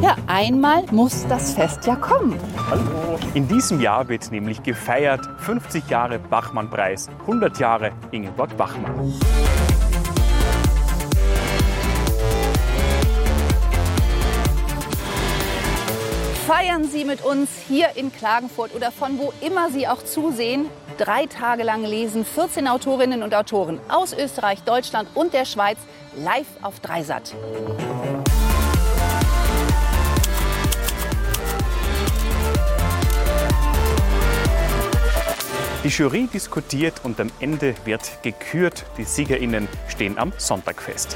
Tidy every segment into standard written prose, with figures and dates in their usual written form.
Ja, einmal muss das Fest ja kommen. Hallo. In diesem Jahr wird nämlich gefeiert 50 Jahre Bachmann-Preis, 100 Jahre Ingeborg Bachmann. Feiern Sie mit uns hier in Klagenfurt oder von wo immer Sie auch zusehen. 3 Tage lang lesen 14 Autorinnen und Autoren aus Österreich, Deutschland und der Schweiz live auf Dreisat. Die Jury diskutiert und am Ende wird gekürt. Die SiegerInnen stehen am Sonntag fest.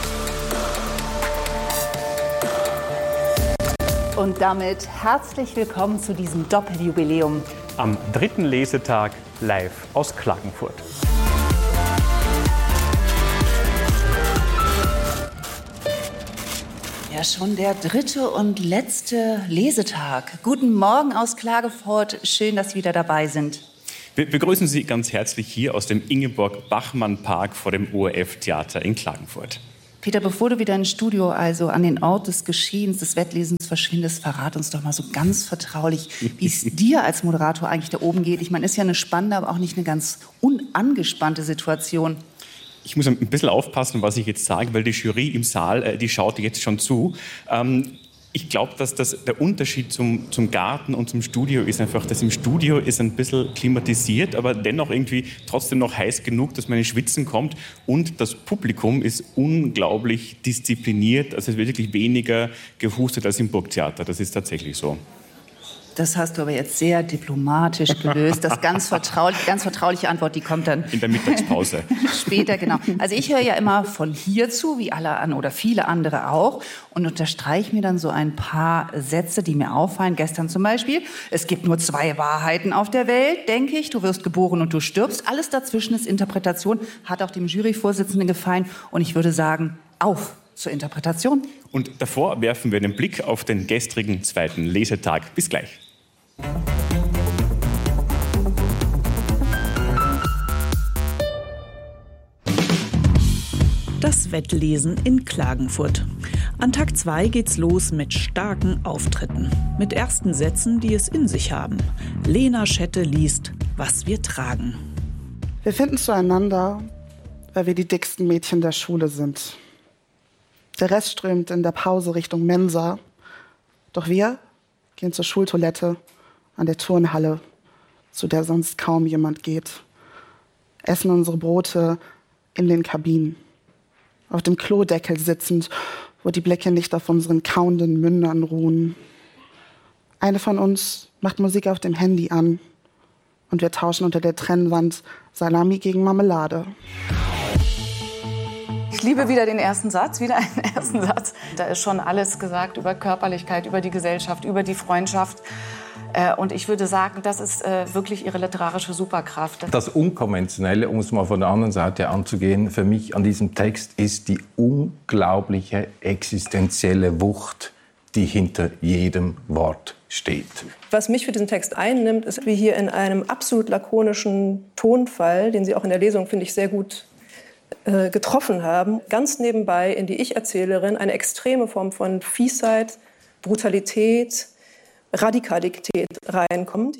Und damit herzlich willkommen zu diesem Doppeljubiläum. Am 3. Lesetag live aus Klagenfurt. Ja, schon der 3. und letzte Lesetag. Guten Morgen aus Klagenfurt. Schön, dass Sie wieder dabei sind. Wir begrüßen Sie ganz herzlich hier aus dem Ingeborg-Bachmann-Park vor dem ORF-Theater in Klagenfurt. Peter, bevor du wieder ins Studio, also an den Ort des Geschehens, des Wettlesens verschwindest, verrat uns doch mal so ganz vertraulich, wie es dir als Moderator eigentlich da oben geht. Ich meine, ist ja eine spannende, aber auch nicht eine ganz unangespannte Situation. Ich muss ein bisschen aufpassen, was ich jetzt sage, weil die Jury im Saal, die schaut jetzt schon zu. Ich glaube, dass der Unterschied zum Garten und zum Studio ist einfach, dass im Studio ist ein bisschen klimatisiert, aber dennoch irgendwie trotzdem noch heiß genug, dass man ins Schwitzen kommt. Und das Publikum ist unglaublich diszipliniert. Also es wird wirklich weniger gehustet als im Burgtheater. Das ist tatsächlich so. Das hast du aber jetzt sehr diplomatisch gelöst. Das ganz vertrauliche Antwort, die kommt dann in der Mittagspause. Später, genau. Also ich höre ja immer von hier zu, wie alle an oder viele andere auch, und unterstreiche mir dann so ein paar Sätze, die mir auffallen. Gestern zum Beispiel: Es gibt nur 2 Wahrheiten auf der Welt, denke ich. Du wirst geboren und du stirbst. Alles dazwischen ist Interpretation. Hat auch dem Juryvorsitzenden gefallen. Und ich würde sagen, auf zur Interpretation. Und davor werfen wir einen Blick auf den gestrigen 2. Lesetag. Bis gleich. Das Wettlesen in Klagenfurt. An Tag 2 geht's los mit starken Auftritten. Mit ersten Sätzen, die es in sich haben. Lena Schette liest Was wir tragen. Wir finden zueinander, weil wir die dicksten Mädchen der Schule sind. Der Rest strömt in der Pause Richtung Mensa. Doch wir gehen zur Schultoilette an der Turnhalle, zu der sonst kaum jemand geht. Essen unsere Brote in den Kabinen. Auf dem Klodeckel sitzend, wo die Blicke nicht auf unseren kauenden Mündern ruhen. Eine von uns macht Musik auf dem Handy an und wir tauschen unter der Trennwand Salami gegen Marmelade. Ich liebe wieder den ersten Satz, Da ist schon alles gesagt über Körperlichkeit, über die Gesellschaft, über die Freundschaft. Und ich würde sagen, das ist wirklich ihre literarische Superkraft. Das Unkonventionelle, um es mal von der anderen Seite anzugehen, für mich an diesem Text ist die unglaubliche existenzielle Wucht, die hinter jedem Wort steht. Was mich für diesen Text einnimmt, ist, wie hier in einem absolut lakonischen Tonfall, den Sie auch in der Lesung, finde ich, sehr gut getroffen haben, ganz nebenbei in die Ich-Erzählerin eine extreme Form von Fiesheit, Brutalität, Radikalität reinkommt.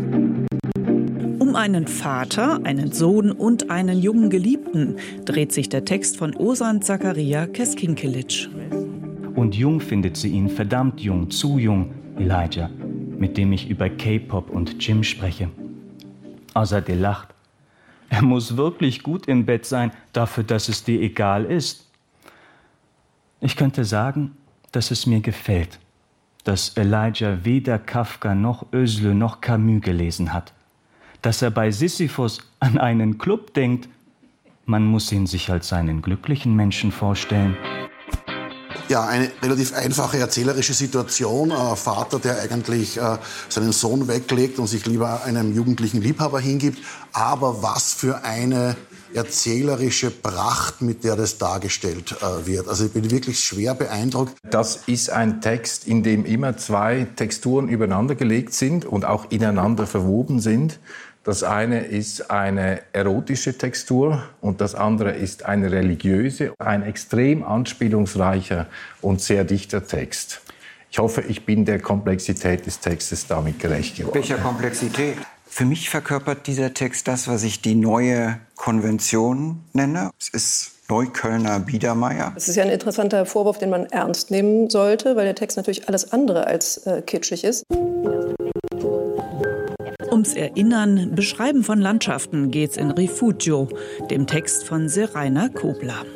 Um einen Vater, einen Sohn und einen jungen Geliebten dreht sich der Text von Ozan Zakaria Keskinkelic. Und jung findet sie ihn, verdammt jung, zu jung, Elijah, mit dem ich über K-Pop und Gym spreche. Azadeh lacht. Er muss wirklich gut im Bett sein, dafür, dass es dir egal ist. Ich könnte sagen, dass es mir gefällt, dass Elijah weder Kafka noch Özlü noch Camus gelesen hat. Dass er bei Sisyphus an einen Club denkt, man muss ihn sich als einen glücklichen Menschen vorstellen. Ja, eine relativ einfache erzählerische Situation. Ein Vater, der eigentlich seinen Sohn weglegt und sich lieber einem jugendlichen Liebhaber hingibt. Aber was für eine erzählerische Pracht, mit der das dargestellt wird. Also ich bin wirklich schwer beeindruckt. Das ist ein Text, in dem immer 2 Texturen übereinander gelegt sind und auch ineinander verwoben sind. Das eine ist eine erotische Textur und das andere ist eine religiöse. Ein extrem anspielungsreicher und sehr dichter Text. Ich hoffe, ich bin der Komplexität des Textes damit gerecht geworden. Welcher Komplexität? Für mich verkörpert dieser Text das, was ich die neue Konvention nenne. Es ist Neuköllner Biedermeier. Das ist ja ein interessanter Vorwurf, den man ernst nehmen sollte, weil der Text natürlich alles andere als kitschig ist. Ums Erinnern, Beschreiben von Landschaften geht's in Rifugio, dem Text von Seraina Kobler.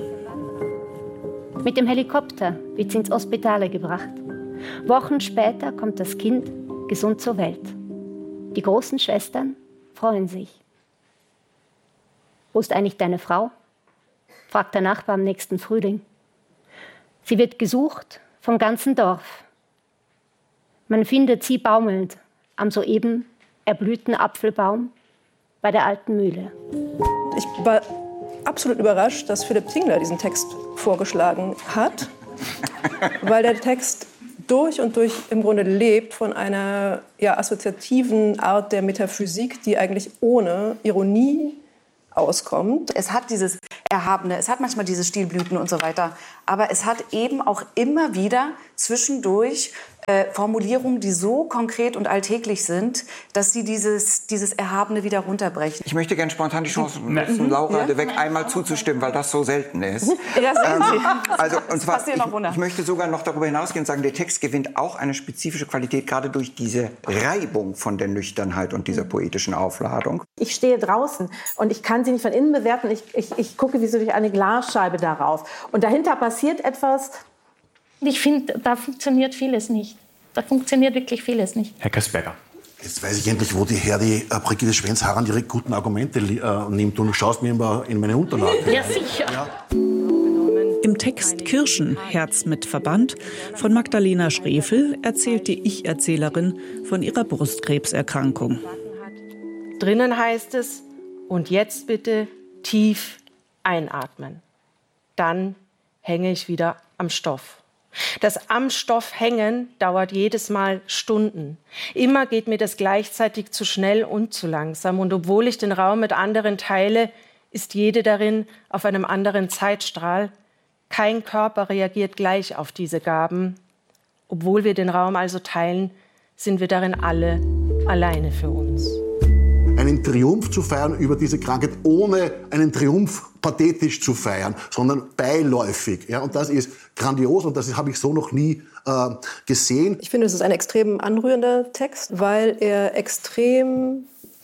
Mit dem Helikopter wird sie ins Hospital gebracht. Wochen später kommt das Kind gesund zur Welt. Die großen Schwestern freuen sich. Wo ist eigentlich deine Frau? Fragt der Nachbar am nächsten Frühling. Sie wird gesucht vom ganzen Dorf. Man findet sie baumelnd am soeben erblühten Apfelbaum bei der alten Mühle. Ich war absolut überrascht, dass Philipp Tingler diesen Text vorgeschlagen hat, weil der Text durch und durch im Grunde lebt von einer assoziativen Art der Metaphysik, die eigentlich ohne Ironie auskommt. Es hat dieses Erhabene, es hat manchmal diese Stilblüten und so weiter, aber es hat eben auch immer wieder zwischendurch Formulierungen, die so konkret und alltäglich sind, dass sie dieses Erhabene wieder runterbrechen. Ich möchte gerne spontan die Chance nutzen, Laura de Weck einmal zuzustimmen, weil das so selten ist. Ja, sehen Sie. Also, und zwar, ich möchte sogar noch darüber hinausgehen und sagen, der Text gewinnt auch eine spezifische Qualität, gerade durch diese Reibung von der Nüchternheit und dieser poetischen Aufladung. Ich stehe draußen und ich kann sie nicht von innen bewerten. Ich gucke wie so durch eine Glasscheibe darauf. Und dahinter passiert etwas. Ich finde, da funktioniert vieles nicht. Da funktioniert wirklich vieles nicht. Herr Kasperger. Jetzt weiß ich endlich, wo die Brigitte Schwenz-Harand ihre guten Argumente nimmt. Und du schaust mir immer in meine Unterlagen. Ja, sicher. Ja. Im Text Kirschen, Herz mit Verband von Magdalena Schrefel erzählt die Ich-Erzählerin von ihrer Brustkrebserkrankung. Drinnen heißt es, und jetzt bitte tief einatmen. Dann hänge ich wieder am Stoff. Das am Stoff hängen dauert jedes Mal Stunden. Immer geht mir das gleichzeitig zu schnell und zu langsam. Und obwohl ich den Raum mit anderen teile, ist jede darin auf einem anderen Zeitstrahl. Kein Körper reagiert gleich auf diese Gaben. Obwohl wir den Raum also teilen, sind wir darin alle alleine für uns. Einen Triumph zu feiern über diese Krankheit, ohne einen Triumph pathetisch zu feiern, sondern beiläufig. Ja, und das ist grandios und das habe ich so noch nie gesehen. Ich finde, es ist ein extrem anrührender Text, weil er extrem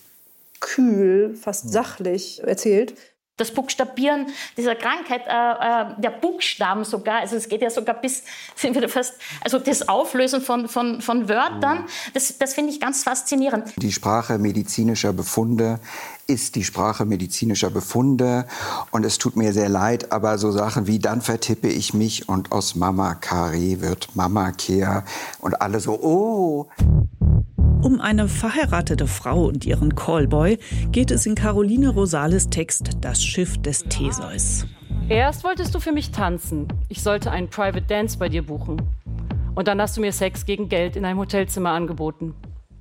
kühl, fast sachlich erzählt. Das Buchstabieren dieser Krankheit, der Buchstaben sogar, also es geht ja sogar bis, sind wir fast, also das Auflösen von Wörtern, das finde ich ganz faszinierend. Die Sprache medizinischer Befunde ist die Sprache medizinischer Befunde und es tut mir sehr leid, aber so Sachen wie dann vertippe ich mich und aus Mama Kari wird Mama Kehr und alle so, oh. Um eine verheiratete Frau und ihren Callboy geht es in Caroline Rosales Text Das Schiff des Theseus. Erst wolltest du für mich tanzen. Ich sollte einen Private Dance bei dir buchen. Und dann hast du mir Sex gegen Geld in einem Hotelzimmer angeboten.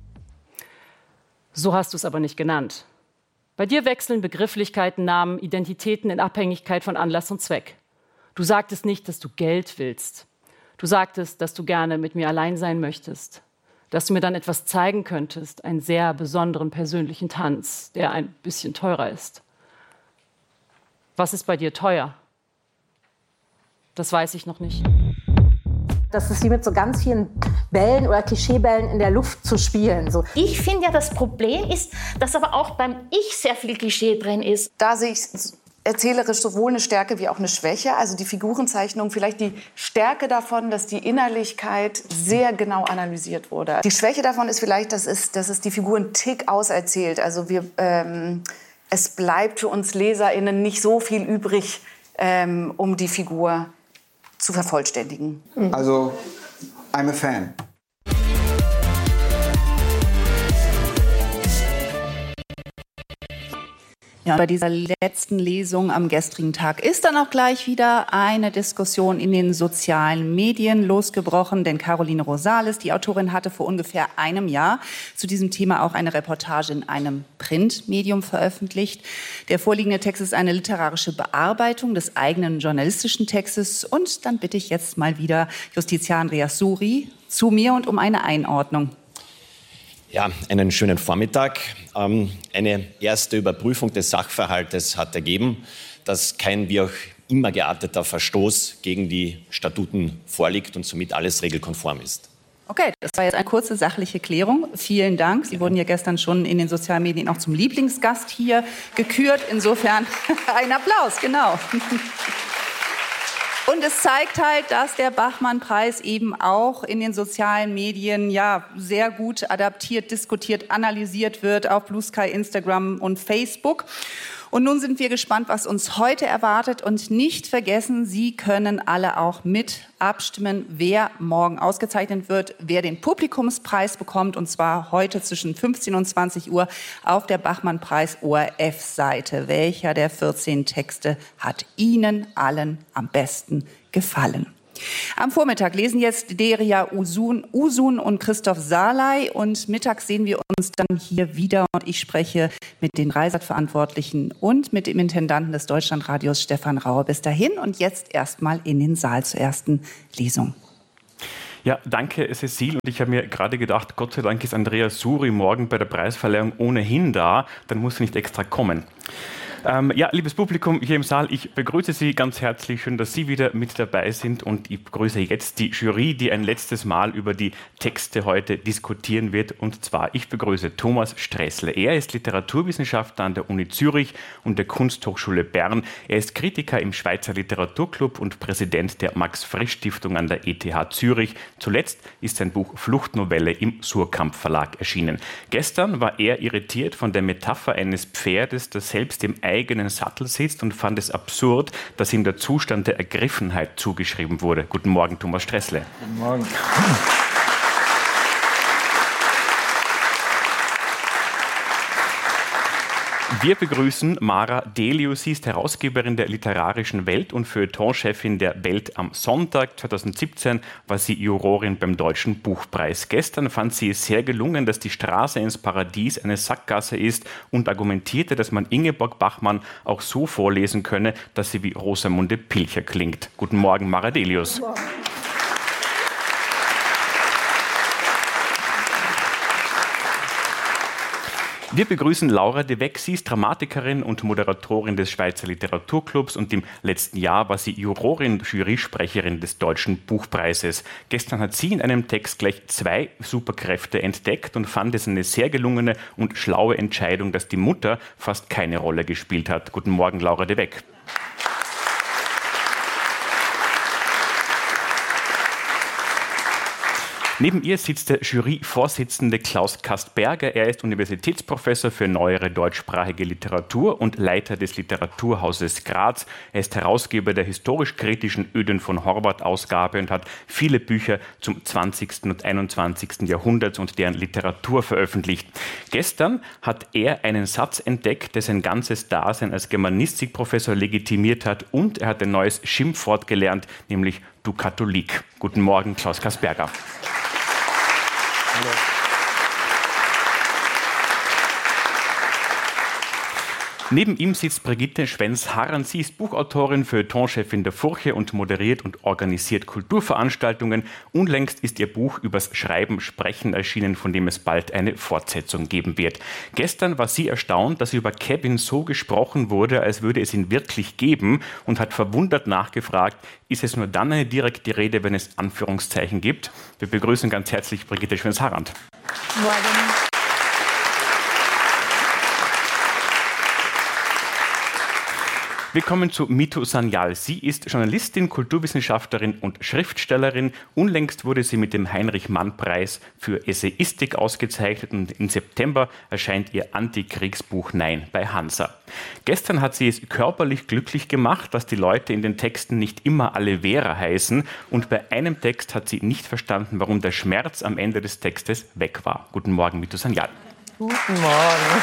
So hast du es aber nicht genannt. Bei dir wechseln Begrifflichkeiten, Namen, Identitäten in Abhängigkeit von Anlass und Zweck. Du sagtest nicht, dass du Geld willst. Du sagtest, dass du gerne mit mir allein sein möchtest. Dass du mir dann etwas zeigen könntest, einen sehr besonderen persönlichen Tanz, der ein bisschen teurer ist. Was ist bei dir teuer? Das weiß ich noch nicht. Das ist wie mit so ganz vielen Bällen oder Klischeebällen in der Luft zu spielen. So. Ich finde ja, das Problem ist, dass aber auch beim Ich sehr viel Klischee drin ist. Da sehe ich erzählerisch sowohl eine Stärke wie auch eine Schwäche. Also die Figurenzeichnung, vielleicht die Stärke davon, dass die Innerlichkeit sehr genau analysiert wurde. Die Schwäche davon ist vielleicht, dass es die Figur einen Tick auserzählt. Also es bleibt für uns LeserInnen nicht so viel übrig, um die Figur zu vervollständigen. Also, I'm a fan. Ja, bei dieser letzten Lesung am gestrigen Tag ist dann auch gleich wieder eine Diskussion in den sozialen Medien losgebrochen, denn Caroline Rosales, die Autorin, hatte vor ungefähr einem Jahr zu diesem Thema auch eine Reportage in einem Printmedium veröffentlicht. Der vorliegende Text ist eine literarische Bearbeitung des eigenen journalistischen Textes und dann bitte ich jetzt mal wieder Justiziar Andreas Suri zu mir und um eine Einordnung. Ja, einen schönen Vormittag. Eine erste Überprüfung des Sachverhaltes hat ergeben, dass kein wie auch immer gearteter Verstoß gegen die Statuten vorliegt und somit alles regelkonform ist. Okay, das war jetzt eine kurze sachliche Klärung. Vielen Dank. Sie wurden ja gestern schon in den sozialen Medien auch zum Lieblingsgast hier gekürt. Insofern ein Applaus, genau. Und es zeigt halt, dass der Bachmann-Preis eben auch in den sozialen Medien ja sehr gut adaptiert, diskutiert, analysiert wird auf Blue Sky, Instagram und Facebook. Und nun sind wir gespannt, was uns heute erwartet. Und nicht vergessen, Sie können alle auch mit abstimmen, wer morgen ausgezeichnet wird, wer den Publikumspreis bekommt. Und zwar heute zwischen 15 und 20 Uhr auf der Bachmann-Preis-ORF-Seite. Welcher der 14 Texte hat Ihnen allen am besten gefallen? Am Vormittag lesen jetzt Deria Uzun und Christoph Salai und mittags sehen wir uns dann hier wieder und ich spreche mit den Dreisat-Verantwortlichen und mit dem Intendanten des Deutschlandradios Stefan Rauer. Bis dahin und jetzt erstmal in den Saal zur ersten Lesung. Ja, danke Cecile. Und ich habe mir gerade gedacht, Gott sei Dank ist Andrea Suri morgen bei der Preisverleihung ohnehin da, dann muss sie nicht extra kommen. Ja, liebes Publikum hier im Saal, ich begrüße Sie ganz herzlich. Schön, dass Sie wieder mit dabei sind. Und ich begrüße jetzt die Jury, die ein letztes Mal über die Texte heute diskutieren wird. Und zwar, ich begrüße Thomas Stressle. Er ist Literaturwissenschaftler an der Uni Zürich und der Kunsthochschule Bern. Er ist Kritiker im Schweizer Literaturclub und Präsident der Max-Frisch-Stiftung an der ETH Zürich. Zuletzt ist sein Buch Fluchtnovelle im Surkamp Verlag erschienen. Gestern war er irritiert von der Metapher eines Pferdes, das selbst im eigenen Sattel sitzt und fand es absurd, dass ihm der Zustand der Ergriffenheit zugeschrieben wurde. Guten Morgen, Thomas Stressle. Guten Morgen. Wir begrüßen Mara Delius. Sie ist Herausgeberin der Literarischen Welt und Feuilletonchefin der Welt am Sonntag. 2017 war sie Jurorin beim Deutschen Buchpreis. Gestern fand sie es sehr gelungen, dass die Straße ins Paradies eine Sackgasse ist und argumentierte, dass man Ingeborg Bachmann auch so vorlesen könne, dass sie wie Rosamunde Pilcher klingt. Guten Morgen, Mara Delius. Guten Morgen. Wir begrüßen Laura de Weck. Sie ist Dramatikerin und Moderatorin des Schweizer Literaturclubs und im letzten Jahr war sie Jurorin, Jurysprecherin des Deutschen Buchpreises. Gestern hat sie in einem Text gleich 2 Superkräfte entdeckt und fand es eine sehr gelungene und schlaue Entscheidung, dass die Mutter fast keine Rolle gespielt hat. Guten Morgen, Laura de Weck. Neben ihr sitzt der Juryvorsitzende Klaus Kastberger. Er ist Universitätsprofessor für neuere deutschsprachige Literatur und Leiter des Literaturhauses Graz. Er ist Herausgeber der historisch-kritischen Ödön von Horvath-Ausgabe und hat viele Bücher zum 20. und 21. Jahrhundert und deren Literatur veröffentlicht. Gestern hat er einen Satz entdeckt, der sein ganzes Dasein als Germanistikprofessor legitimiert hat und er hat ein neues Schimpfwort gelernt, nämlich du Katholik. Guten Morgen, Klaus Kastberger. Hallo. Neben ihm sitzt Brigitte Schwenz-Harren. Sie ist Buchautorin, Feuilletonchefin der Furche und moderiert und organisiert Kulturveranstaltungen. Unlängst ist ihr Buch übers Schreiben, Sprechen erschienen, von dem es bald eine Fortsetzung geben wird. Gestern war sie erstaunt, dass über Kevin so gesprochen wurde, als würde es ihn wirklich geben und hat verwundert nachgefragt, ist es nur dann eine direkte Rede, wenn es Anführungszeichen gibt? Wir begrüßen ganz herzlich Brigitte Schwenz-Harren. Morgen. Wir kommen zu Mito Sanyal. Sie ist Journalistin, Kulturwissenschaftlerin und Schriftstellerin. Unlängst wurde sie mit dem Heinrich-Mann-Preis für Essayistik ausgezeichnet und im September erscheint ihr Antikriegsbuch Nein bei Hansa. Gestern hat sie es körperlich glücklich gemacht, dass die Leute in den Texten nicht immer alle Vera heißen und bei einem Text hat sie nicht verstanden, warum der Schmerz am Ende des Textes weg war. Guten Morgen, Mito Sanyal. Guten Morgen.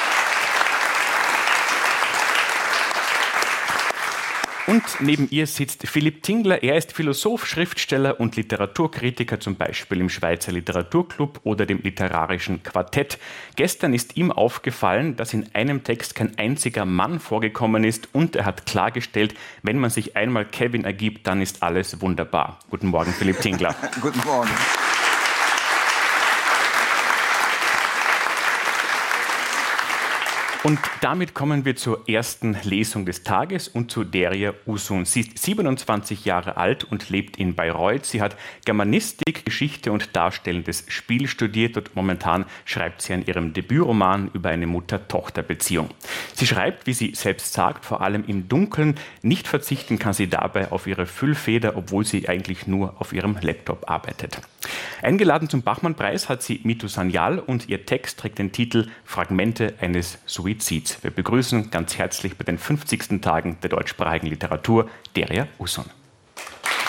Und neben ihr sitzt Philipp Tingler. Er ist Philosoph, Schriftsteller und Literaturkritiker, zum Beispiel im Schweizer Literaturclub oder dem Literarischen Quartett. Gestern ist ihm aufgefallen, dass in einem Text kein einziger Mann vorgekommen ist und er hat klargestellt, wenn man sich einmal Kevin ergibt, dann ist alles wunderbar. Guten Morgen, Philipp Tingler. Guten Morgen. Und damit kommen wir zur ersten Lesung des Tages und zu Derya Uzun. Sie ist 27 Jahre alt und lebt in Bayreuth. Sie hat Germanistik, Geschichte und darstellendes Spiel studiert und momentan schreibt sie an ihrem Debütroman über eine Mutter-Tochter-Beziehung. Sie schreibt, wie sie selbst sagt, vor allem im Dunkeln. Nicht verzichten kann sie dabei auf ihre Füllfeder, obwohl sie eigentlich nur auf ihrem Laptop arbeitet. Eingeladen zum Bachmann-Preis hat sie Mitu Sanyal und ihr Text trägt den Titel Fragmente eines Suizids. Wir begrüßen ganz herzlich bei den 50. Tagen der deutschsprachigen Literatur Derya Uzun.